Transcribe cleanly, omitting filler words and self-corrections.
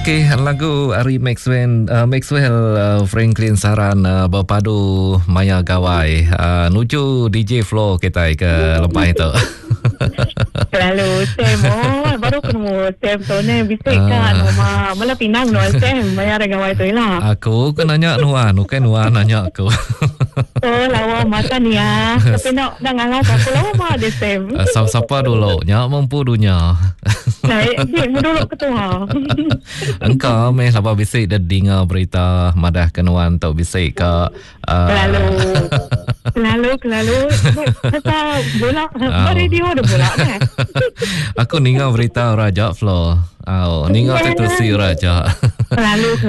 Okey, lagu Ari Maxwell Franklin Saran berpadu Maya Gawai. Nuju DJ Flo kita ke lepas itu. Selalu Sam, baru ketemu Sam tu ni bisik kan malah pinang no Sam Maya Gawai tu lah. Aku kan nanya Nuan, bukan Nuan nanya aku. Lawa makan ya. Tapi nak ngalah aku lawa mah ada Sam. Siapa dulu? Nyak mampu dunia. Saya dulu ketua. Engkau meh apa bisik dah dengar berita madah kenuan tau bisik ke Selalu kata bola radio ada bola kan. Aku dengar berita Raja Flo. Dengar tu si Raja. Selalu